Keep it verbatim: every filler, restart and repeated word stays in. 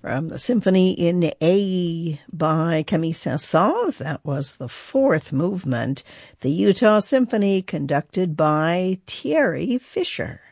From the Symphony in A by Camille Saint-Saëns, that was the fourth movement, the Utah Symphony, conducted by Thierry Fisher.